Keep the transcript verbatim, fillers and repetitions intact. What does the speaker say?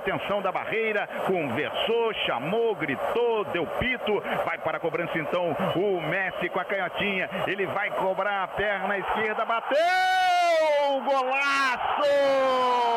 extensão da barreira, conversou, chamou, gritou, deu pito, vai para a cobrança então o Messi com a canhotinha, ele vai cobrar a perna esquerda, bateu! Golaço!